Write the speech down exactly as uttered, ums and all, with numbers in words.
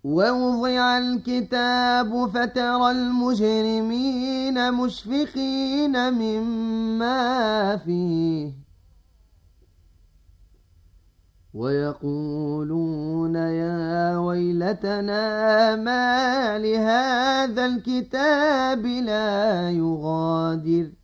ووضع الكتاب فترى المجرمين مشفقين مما فيه ويقولون يا ويلتنا ما لهذا الكتاب لا يغادر